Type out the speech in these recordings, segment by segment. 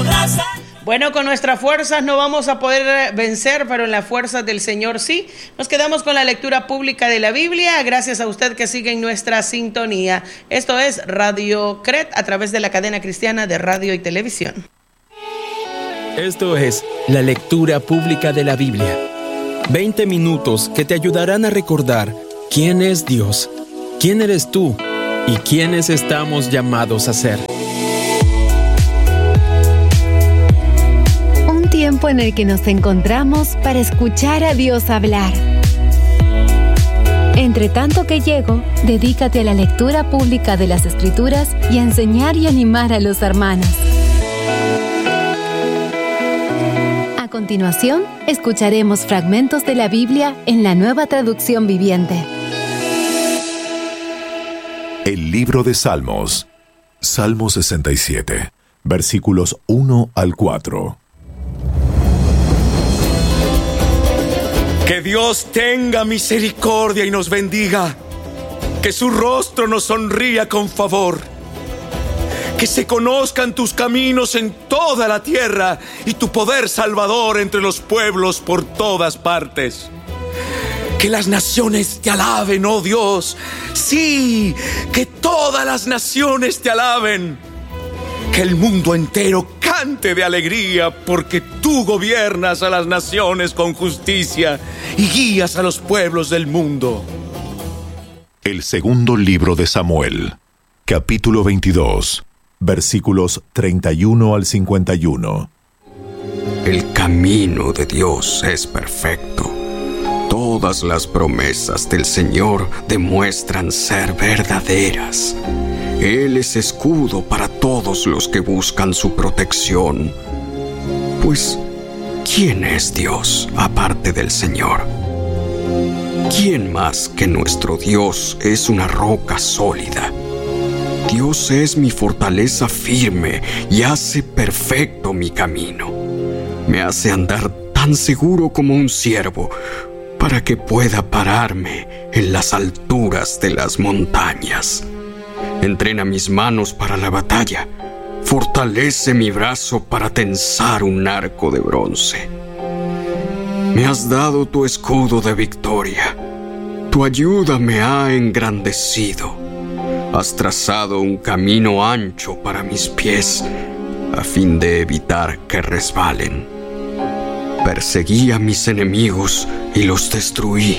Bueno, con nuestras fuerzas no vamos a poder vencer, pero en las fuerzas del Señor sí. Nos quedamos con la lectura pública de la Biblia, gracias a usted que sigue en nuestra sintonía. Esto es Radio CRET, a través de la cadena cristiana de radio y televisión. Esto es la lectura pública de la Biblia. 20 minutos que te ayudarán a recordar quién es Dios, quién eres tú y quiénes estamos llamados a ser. Tiempo en el que nos encontramos para escuchar a Dios hablar. Entre tanto que llego, dedícate a la lectura pública de las Escrituras y a enseñar y animar a los hermanos. A continuación, escucharemos fragmentos de la Biblia en la Nueva Traducción Viviente. El libro de Salmos, Salmo 67, versículos 1 al 4. Que Dios tenga misericordia y nos bendiga, que su rostro nos sonría con favor, que se conozcan tus caminos en toda la tierra y tu poder salvador entre los pueblos por todas partes. Que las naciones te alaben, oh Dios, sí, que todas las naciones te alaben. Que el mundo entero cante de alegría, porque tú gobiernas a las naciones con justicia y guías a los pueblos del mundo. El segundo libro de Samuel, capítulo 22, versículos 31 al 51. El camino de Dios es perfecto. Todas las promesas del Señor demuestran ser verdaderas. Él es escudo para todos los que buscan su protección. Pues, ¿quién es Dios aparte del Señor? ¿Quién más que nuestro Dios es una roca sólida? Dios es mi fortaleza firme y hace perfecto mi camino. Me hace andar tan seguro como un ciervo, para que pueda pararme en las alturas de las montañas. Entrena mis manos para la batalla. Fortalece mi brazo para tensar un arco de bronce. Me has dado tu escudo de victoria. Tu ayuda me ha engrandecido. Has trazado un camino ancho para mis pies, a fin de evitar que resbalen. Perseguí a mis enemigos y los destruí.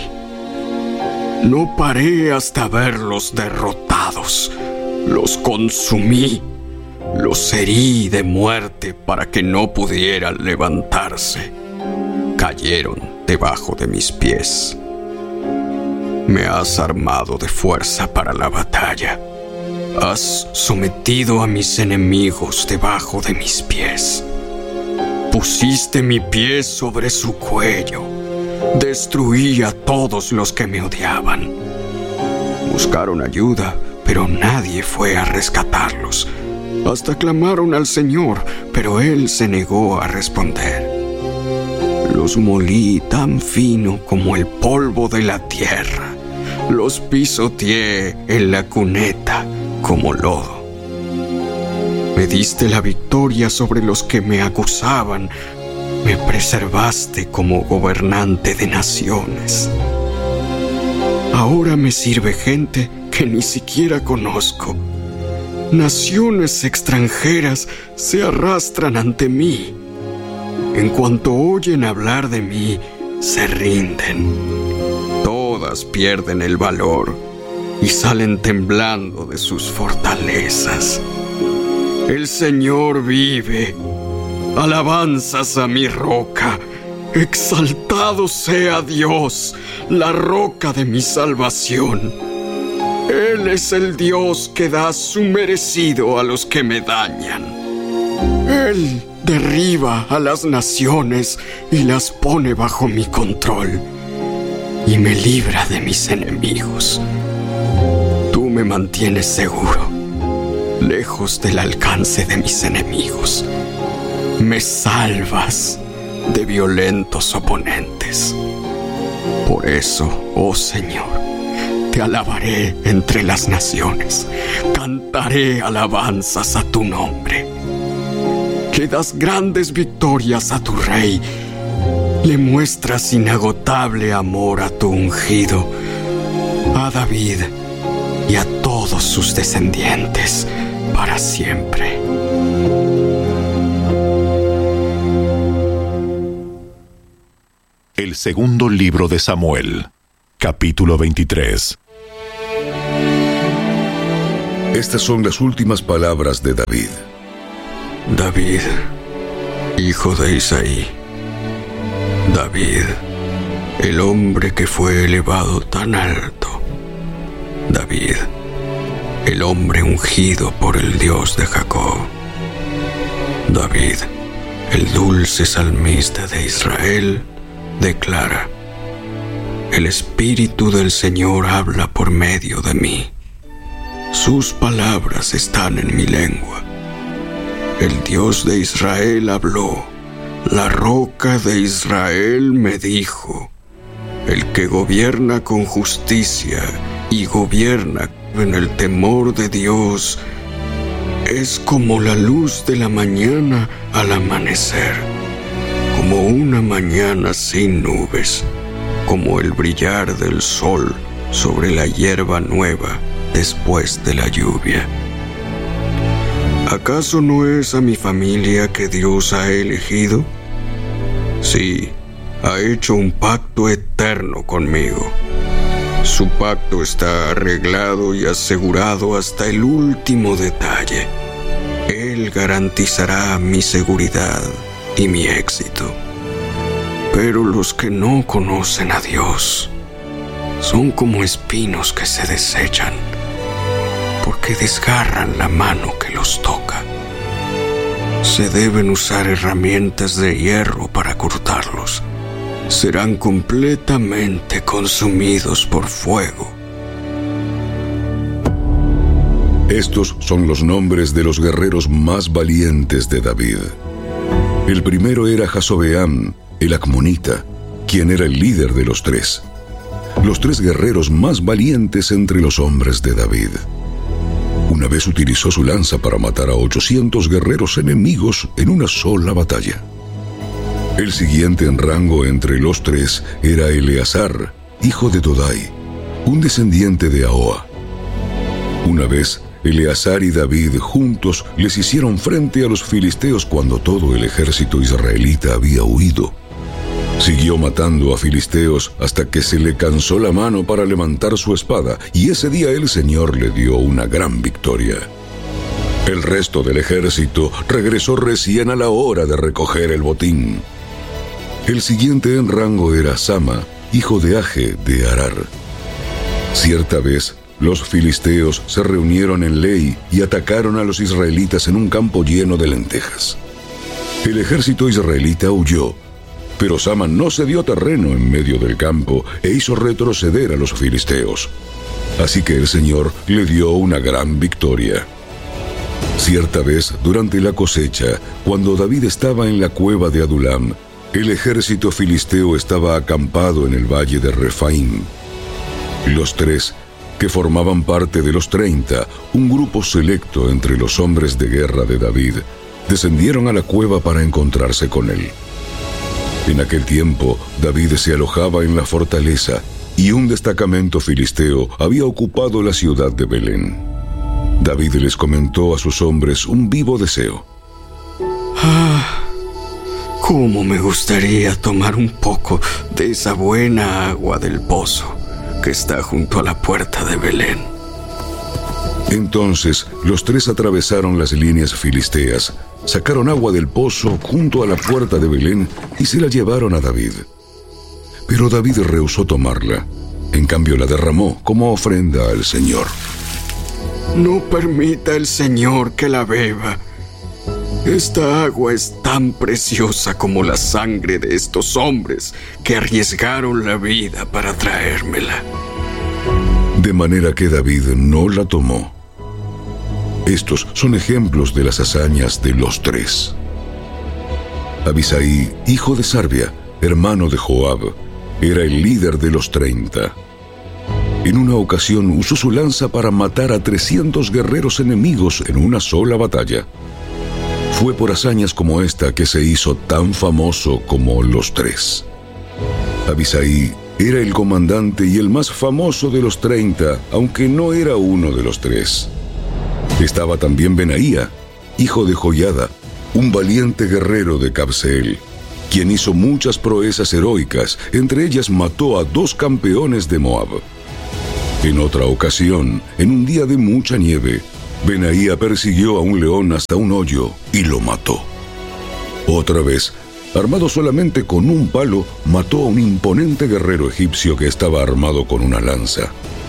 No paré hasta verlos derrotados. Los consumí. Los herí de muerte para que no pudieran levantarse. Cayeron debajo de mis pies. Me has armado de fuerza para la batalla. Has sometido a mis enemigos debajo de mis pies. Pusiste mi pie sobre su cuello. Destruí a todos los que me odiaban. Buscaron ayuda, pero nadie fue a rescatarlos. Hasta clamaron al Señor, pero Él se negó a responder. Los molí tan fino como el polvo de la tierra. Los pisoteé en la cuneta como lodo. Me diste la victoria sobre los que me acusaban. Me preservaste como gobernante de naciones. Ahora me sirve gente que ni siquiera conozco. Naciones extranjeras se arrastran ante mí. En cuanto oyen hablar de mí, se rinden. Todas pierden el valor y salen temblando de sus fortalezas. El Señor vive. Alabanzas a mi roca. Exaltado sea Dios, la roca de mi salvación. Él es el Dios que da su merecido a los que me dañan. Él derriba a las naciones y las pone bajo mi control, y me libra de mis enemigos. Tú me mantienes seguro, lejos del alcance de mis enemigos. Me salvas de violentos oponentes. Por eso, oh Señor, te alabaré entre las naciones. Cantaré alabanzas a tu nombre. que das grandes victorias a tu rey. Le muestras inagotable amor a tu ungido, a David y a todos sus descendientes para siempre. El segundo libro de Samuel, capítulo 23. Estas son las últimas palabras de David. David, hijo de Isaí. David, el hombre que fue elevado tan alto. David, el hombre ungido por el Dios de Jacob. David, el dulce salmista de Israel, declara: el Espíritu del Señor habla por medio de mí. Sus palabras están en mi lengua. El Dios de Israel habló. La roca de Israel me dijo: el que gobierna con justicia y gobierna en el temor de Dios es como la luz de la mañana al amanecer, como una mañana sin nubes, como el brillar del sol sobre la hierba nueva después de la lluvia. ¿Acaso no es a mi familia que Dios ha elegido? Sí, ha hecho un pacto eterno conmigo. Su pacto está arreglado y asegurado hasta el último detalle. Él garantizará mi seguridad y mi éxito. Pero los que no conocen a Dios son como espinos que se desechan, porque desgarran la mano que los toca. Se deben usar herramientas de hierro para cortarlos. Serán completamente consumidos por fuego. Estos son los nombres de los guerreros más valientes de David. El primero era Jasobeam, el acmonita, quien era el líder de los tres. Los tres guerreros más valientes entre los hombres de David. Una vez utilizó su lanza para matar a 800 guerreros enemigos en una sola batalla. El siguiente en rango entre los tres era Eleazar, hijo de Dodai, un descendiente de Ahoa. Una vez, Eleazar y David juntos les hicieron frente a los filisteos cuando todo el ejército israelita había huido. Siguió matando a filisteos hasta que se le cansó la mano para levantar su espada, y ese día el Señor le dio una gran victoria. El resto del ejército regresó recién a la hora de recoger el botín. El siguiente en rango era Sama, hijo de Age de Arar. Cierta vez, los filisteos se reunieron en Lei y atacaron a los israelitas en un campo lleno de lentejas. El ejército israelita huyó, pero Sama no cedió terreno en medio del campo e hizo retroceder a los filisteos. Así que el Señor le dio una gran victoria. Cierta vez, durante la cosecha, cuando David estaba en la cueva de Adulam, el ejército filisteo estaba acampado en el valle de Refaim. Los tres, que formaban parte de los 30, un grupo selecto entre los hombres de guerra de David, descendieron a la cueva para encontrarse con él. En aquel tiempo, David se alojaba en la fortaleza y un destacamento filisteo había ocupado la ciudad de Belén. David les comentó a sus hombres un vivo deseo. Cómo me gustaría tomar un poco de esa buena agua del pozo que está junto a la puerta de Belén. Entonces, los tres atravesaron las líneas filisteas, sacaron agua del pozo junto a la puerta de Belén y se la llevaron a David. Pero David rehusó tomarla. En cambio, la derramó como ofrenda al Señor. No permita el Señor que la beba. Esta agua es tan preciosa como la sangre de estos hombres que arriesgaron la vida para traérmela. De manera que David no la tomó. Estos son ejemplos de las hazañas de los tres. Abisai, hijo de Sarbia, hermano de Joab, era el líder de los 30. En una ocasión usó su lanza para matar a 300 guerreros enemigos en una sola batalla. Fue por hazañas como esta que se hizo tan famoso como los 3. Abisai era el comandante y el más famoso de los 30, aunque no era uno de los 3. Estaba también Benaía, hijo de Joiada, un valiente guerrero de Cabseel, quien hizo muchas proezas heroicas, entre ellas mató a 2 campeones de Moab. En otra ocasión, en un día de mucha nieve, Benaía persiguió a un león hasta un hoyo y lo mató. Otra vez, armado solamente con un palo, mató a un imponente guerrero egipcio que estaba armado con una lanza.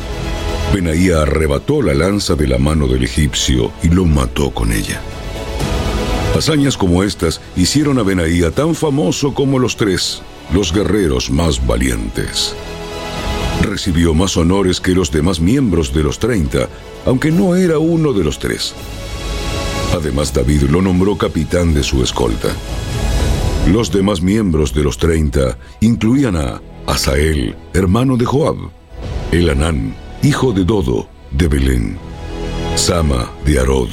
Benaía arrebató la lanza de la mano del egipcio y lo mató con ella. Hazañas como estas hicieron a Benaía tan famoso como los 3, los guerreros más valientes. Recibió más honores que los demás miembros de los 30, aunque no era uno de los 3. Además, David lo nombró capitán de su escolta. Los demás miembros de los 30 incluían a Asael, hermano de Joab, Elanán, hijo de Dodo, de Belén, Sama, de Arod,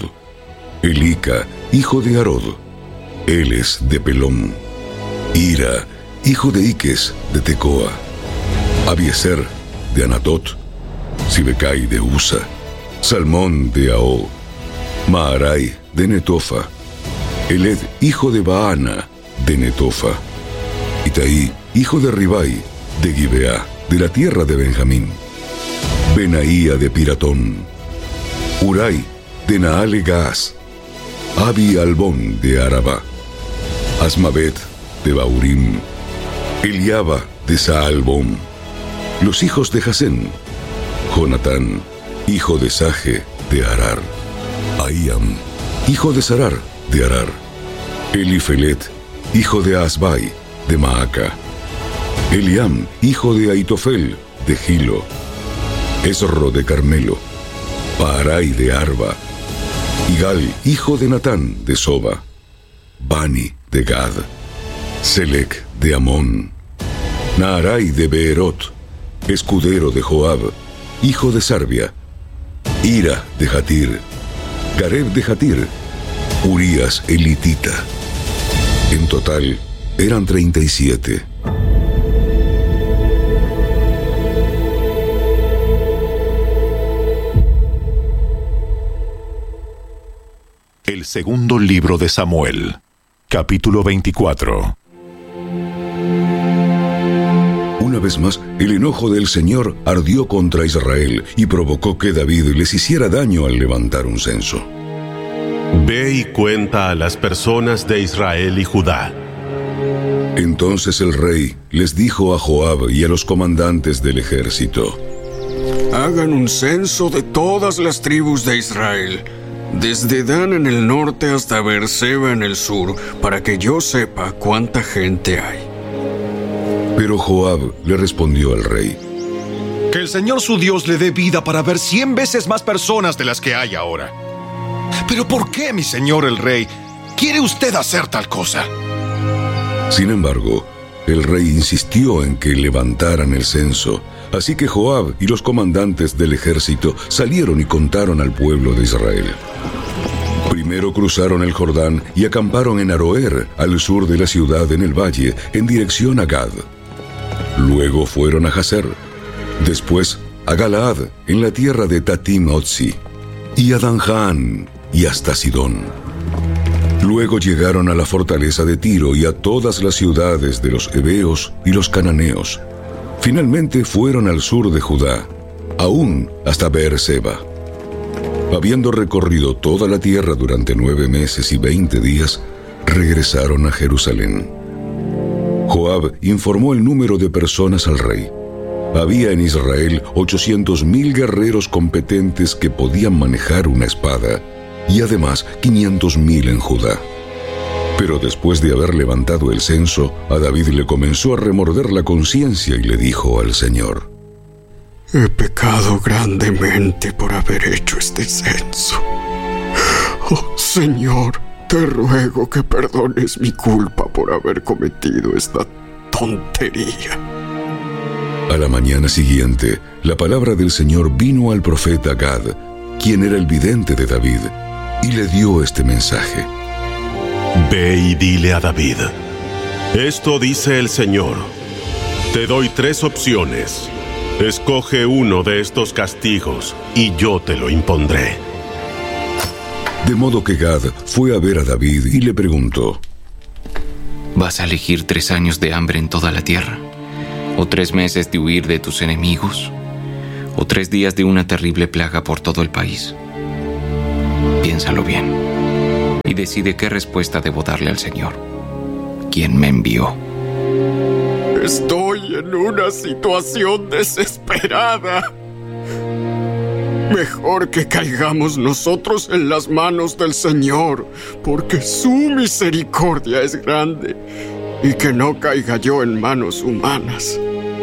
Elica, hijo de Arod, Eles, de Pelón, Ira, hijo de Iques, de Tecoa, Abiezer, de Anatot, Sibecai, de Usa, Salmón, de Ao, Maarai, de Netofa, Eled, hijo de Baana, de Netofa, Itaí, hijo de Ribai, de Gibeá, de la tierra de Benjamín, Benaía, de Piratón, Urai, de Naale Gaas, Abi Albón, de Araba, Asmavet, de Baurim, Eliaba, de Saalbón. Los hijos de Jasén: Jonatán, hijo de Saje, de Arar, Ahíam, hijo de Sarar, de Arar, Elifelet, hijo de Asbai, de Maaca, Eliam, hijo de Aitofel, de Gilo, Esro, de Carmelo, Paarai, de Arba, Igal, hijo de Natán, de Soba, Bani, de Gad, Selec, de Amón, Naarai, de Beerot, escudero de Joab, hijo de Sarbia, Ira, de Jatir, Gareb, de Jatir, Urías, elitita. En total, eran 37. El segundo libro de Samuel, capítulo 24. Una vez más, el enojo del Señor ardió contra Israel y provocó que David les hiciera daño al levantar un censo. Ve y cuenta a las personas de Israel y Judá. Entonces el rey les dijo a Joab y a los comandantes del ejército: Hagan un censo de todas las tribus de Israel, desde Dan en el norte hasta Beerseba en el sur, para que yo sepa cuánta gente hay. Pero Joab le respondió al rey: Que el Señor su Dios le dé vida para ver 100 veces más personas de las que hay ahora. ¿Pero por qué, mi señor el rey, quiere usted hacer tal cosa? Sin embargo, el rey insistió en que levantaran el censo, así que Joab y los comandantes del ejército salieron y contaron al pueblo de Israel. Primero cruzaron el Jordán y acamparon en Aroer, al sur de la ciudad en el valle, en dirección a Gad. Luego fueron a Jazer, después a Galaad, en la tierra de Tatim-Otzi, y a Danjaan, y hasta Sidón. Luego llegaron a la fortaleza de Tiro y a todas las ciudades de los heveos y los cananeos. Finalmente fueron al sur de Judá, aún hasta Beerseba. Habiendo recorrido toda la tierra durante 9 meses y 20 días, regresaron a Jerusalén. Joab informó el número de personas al rey. Había en Israel 800,000 guerreros competentes que podían manejar una espada, y además 500,000 en Judá. Pero después de haber levantado el censo, a David le comenzó a remorder la conciencia y le dijo al Señor: He pecado grandemente por haber hecho este censo. Oh, Señor, te ruego que perdones mi culpa por haber cometido esta tontería. A la mañana siguiente, la palabra del Señor vino al profeta Gad, quien era el vidente de David, y le dio este mensaje: Ve y dile a David: esto dice el Señor, te doy 3 opciones. Escoge uno de estos castigos y yo te lo impondré. De modo que Gad fue a ver a David y le preguntó: ¿vas a elegir 3 años de hambre en toda la tierra? ¿O 3 meses de huir de tus enemigos? ¿O 3 días de una terrible plaga por todo el país? Piénsalo bien y decide qué respuesta debo darle al Señor, quien me envió. Estoy en una situación desesperada. Mejor que caigamos nosotros en las manos del Señor, porque su misericordia es grande, y que no caiga yo en manos humanas.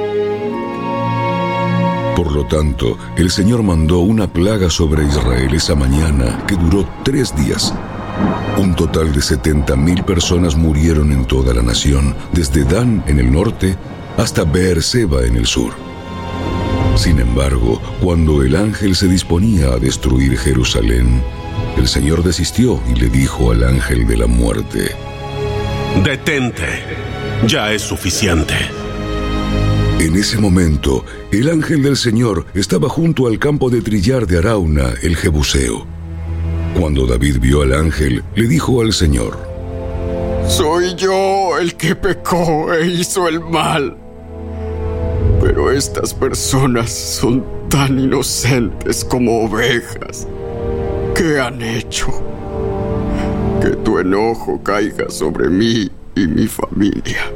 Por lo tanto, el Señor mandó una plaga sobre Israel esa mañana que duró 3 días. Un total de 70,000 personas murieron en toda la nación, desde Dan en el norte hasta Beerseba en el sur. Sin embargo, cuando el ángel se disponía a destruir Jerusalén, el Señor desistió y le dijo al ángel de la muerte: detente, ya es suficiente. En ese momento, el ángel del Señor estaba junto al campo de trillar de Arauna, el Jebuseo. Cuando David vio al ángel, le dijo al Señor: soy yo el que pecó e hizo el mal. Pero estas personas son tan inocentes como ovejas. ¿Qué han hecho? Que tu enojo caiga sobre mí y mi familia.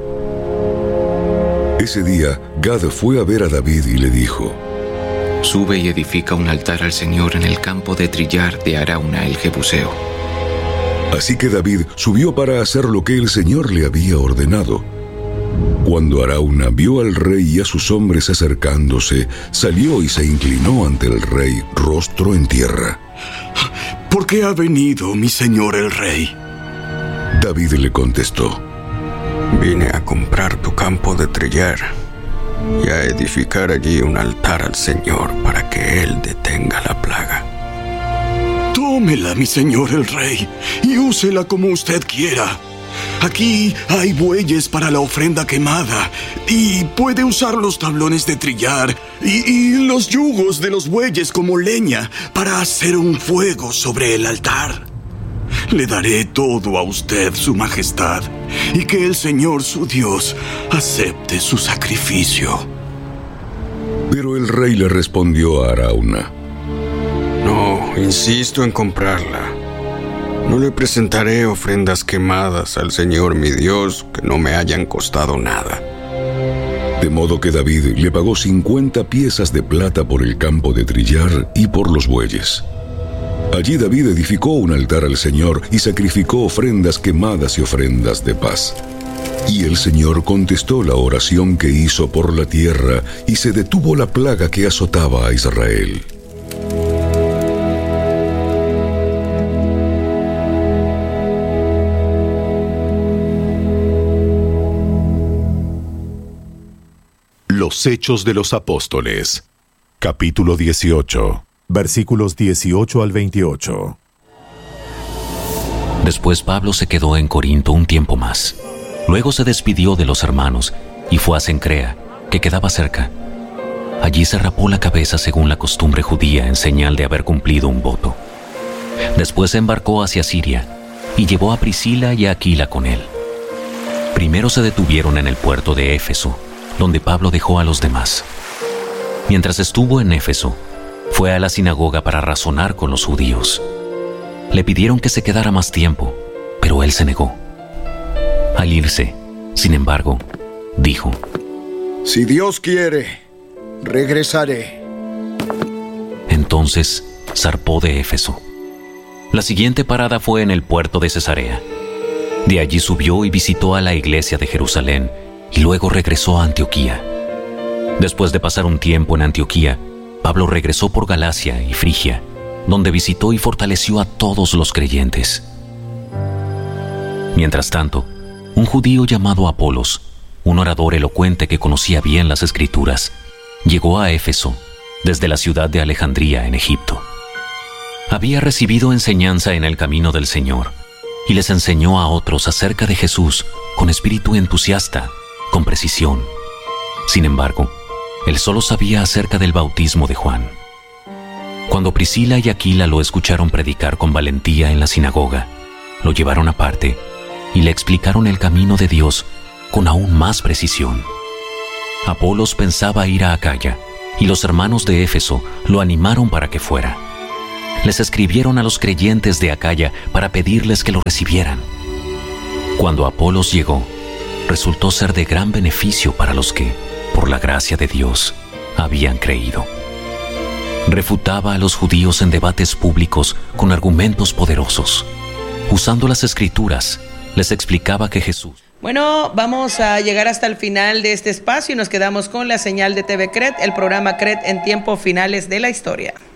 Ese día, Gad fue a ver a David y le dijo: sube y edifica un altar al Señor en el campo de trillar de Arauna el Jebuseo. Así que David subió para hacer lo que el Señor le había ordenado. Cuando Arauna vio al rey y a sus hombres acercándose, salió y se inclinó ante el rey, rostro en tierra. ¿Por qué ha venido mi señor el rey? David le contestó: vine a comprar tu campo de trillar y a edificar allí un altar al Señor para que Él detenga la plaga. Tómela, mi señor el rey, y úsela como usted quiera. Aquí hay bueyes para la ofrenda quemada, y puede usar los tablones de trillar y los yugos de los bueyes como leña para hacer un fuego sobre el altar. Le daré todo a usted, su majestad, y que el Señor su Dios acepte su sacrificio. Pero el rey le respondió a Arauna: no, insisto en comprarla. No le presentaré ofrendas quemadas al Señor mi Dios que no me hayan costado nada. De modo que David le pagó 50 piezas de plata por el campo de trillar y por los bueyes. Allí David edificó un altar al Señor y sacrificó ofrendas quemadas y ofrendas de paz. Y el Señor contestó la oración que hizo por la tierra y se detuvo la plaga que azotaba a Israel. Los Hechos de los Apóstoles, capítulo 18, versículos 18 al 28. Después Pablo se quedó en Corinto un tiempo más. Luego se despidió de los hermanos y fue a Cencrea, que quedaba cerca. Allí se rapó la cabeza según la costumbre judía en señal de haber cumplido un voto. Después se embarcó hacia Siria y llevó a Priscila y a Aquila con él. Primero se detuvieron en el puerto de Éfeso, donde Pablo dejó a los demás. Mientras estuvo en Éfeso, fue a la sinagoga para razonar con los judíos. Le pidieron que se quedara más tiempo, pero él se negó. Al irse, sin embargo, dijo: si Dios quiere, regresaré. Entonces zarpó de Éfeso. La siguiente parada fue en el puerto de Cesarea. De allí subió y visitó a la iglesia de Jerusalén y luego regresó a Antioquía. Después de pasar un tiempo en Antioquía, Pablo regresó por Galacia y Frigia, donde visitó y fortaleció a todos los creyentes. Mientras tanto, un judío llamado Apolos, un orador elocuente que conocía bien las Escrituras, llegó a Éfeso desde la ciudad de Alejandría en Egipto. Había recibido enseñanza en el camino del Señor y les enseñó a otros acerca de Jesús con espíritu entusiasta, con precisión. Sin embargo, él solo sabía acerca del bautismo de Juan. Cuando Priscila y Aquila lo escucharon predicar con valentía en la sinagoga, lo llevaron aparte y le explicaron el camino de Dios con aún más precisión. Apolos pensaba ir a Acaya, y los hermanos de Éfeso lo animaron para que fuera. Les escribieron a los creyentes de Acaya para pedirles que lo recibieran. Cuando Apolos llegó, resultó ser de gran beneficio para los que, por la gracia de Dios, habían creído. Refutaba a los judíos en debates públicos con argumentos poderosos. Usando las Escrituras, les explicaba que Jesús... Bueno, vamos a llegar hasta el final de este espacio y nos quedamos con la señal de TV CRED, el programa CRED en tiempos finales de la historia.